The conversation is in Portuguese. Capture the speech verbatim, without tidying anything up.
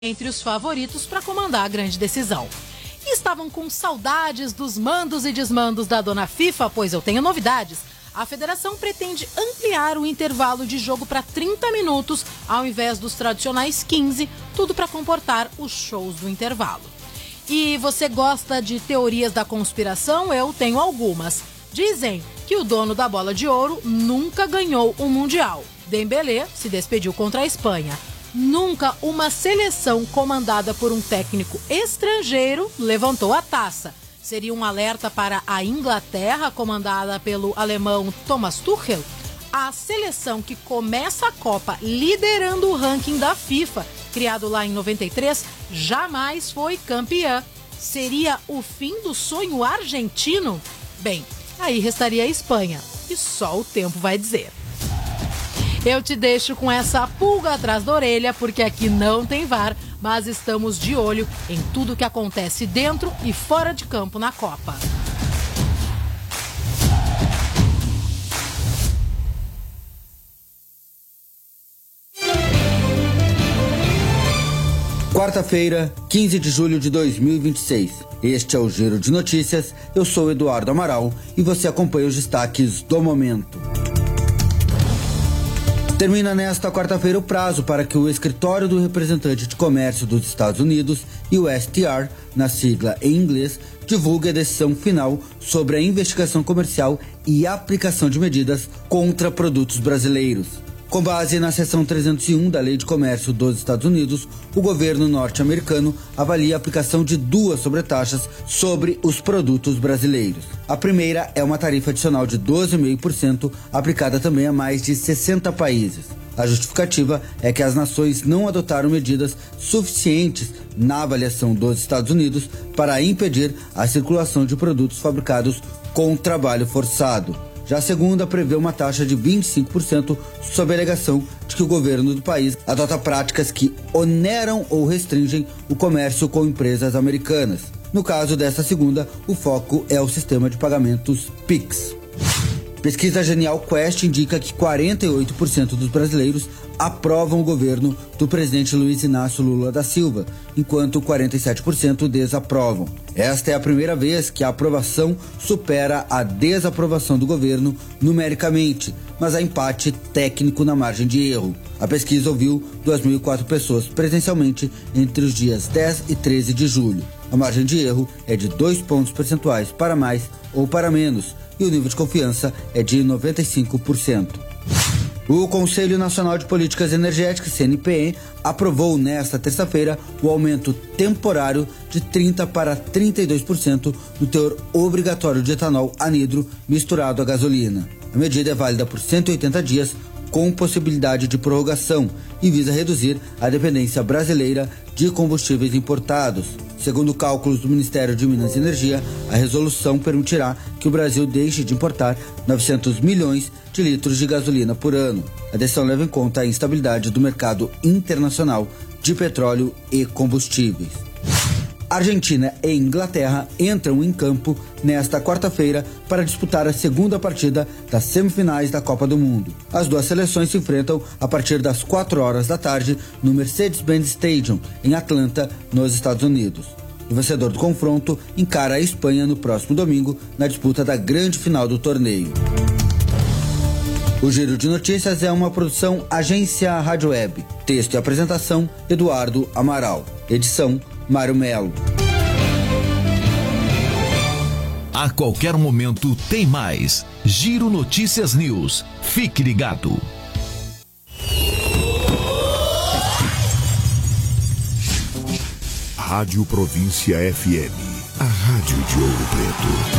entre os favoritos para comandar a grande decisão. E estavam com saudades dos mandos e desmandos da dona FIFA? Pois eu tenho novidades. A federação pretende ampliar o intervalo de jogo para trinta minutos, ao invés dos tradicionais quinze, tudo para comportar os shows do intervalo. E você gosta de teorias da conspiração? Eu tenho algumas. Dizem que o dono da bola de ouro nunca ganhou um mundial. Dembélé se despediu contra a Espanha. Nunca uma seleção comandada por um técnico estrangeiro levantou a taça. Seria um alerta para a Inglaterra, comandada pelo alemão Thomas Tuchel. A seleção que começa a Copa liderando o ranking da FIFA, criado lá em noventa e três, jamais foi campeã. Seria o fim do sonho argentino? Bem, aí restaria a Espanha, e só o tempo vai dizer. Eu te deixo com essa pulga atrás da orelha, porque aqui não tem V A R, mas estamos de olho em tudo que acontece dentro e fora de campo na Copa. Quarta-feira, quinze de julho de dois mil e vinte e seis. Este é o Giro de Notícias. Eu sou Eduardo Amaral e você acompanha os destaques do momento. Termina nesta quarta-feira o prazo para que o Escritório do Representante de Comércio dos Estados Unidos, U S T R, na sigla em inglês, divulgue a decisão final sobre a investigação comercial e aplicação de medidas contra produtos brasileiros. Com base na seção trezentos e um da Lei de Comércio dos Estados Unidos, o governo norte-americano avalia a aplicação de duas sobretaxas sobre os produtos brasileiros. A primeira é uma tarifa adicional de doze vírgula cinco por cento aplicada também a mais de sessenta países. A justificativa é que as nações não adotaram medidas suficientes na avaliação dos Estados Unidos para impedir a circulação de produtos fabricados com trabalho forçado. Já a segunda prevê uma taxa de vinte e cinco por cento sob a alegação de que o governo do país adota práticas que oneram ou restringem o comércio com empresas americanas. No caso dessa segunda, o foco é o sistema de pagamentos Pix. Pesquisa Genial Quest indica que quarenta e oito por cento dos brasileiros aprovam o governo do presidente Luiz Inácio Lula da Silva, enquanto quarenta e sete por cento desaprovam. Esta é a primeira vez que a aprovação supera a desaprovação do governo numericamente, mas há empate técnico na margem de erro. A pesquisa ouviu duas mil e quatro pessoas presencialmente entre os dias dez e treze de julho. A margem de erro é de dois pontos percentuais para mais ou para menos, e o nível de confiança é de noventa e cinco por cento. O Conselho Nacional de Políticas Energéticas, C N P E, aprovou nesta terça-feira o aumento temporário de trinta para trinta e dois por cento no teor obrigatório de etanol anidro misturado à gasolina. A medida é válida por cento e oitenta dias, com possibilidade de prorrogação, e visa reduzir a dependência brasileira de combustíveis importados. Segundo cálculos do Ministério de Minas e Energia, a resolução permitirá que o Brasil deixe de importar novecentos milhões de litros de gasolina por ano. A decisão leva em conta a instabilidade do mercado internacional de petróleo e combustíveis. Argentina e Inglaterra entram em campo nesta quarta-feira para disputar a segunda partida das semifinais da Copa do Mundo. As duas seleções se enfrentam a partir das quatro horas da tarde no Mercedes-Benz Stadium, em Atlanta, nos Estados Unidos. O vencedor do confronto encara a Espanha no próximo domingo na disputa da grande final do torneio. O Giro de Notícias é uma produção Agência Rádio Web. Texto e apresentação, Eduardo Amaral. Edição, Mário Melo. A qualquer momento tem mais. Giro Notícias News. Fique ligado. Rádio Província F M. A rádio de Ouro Preto.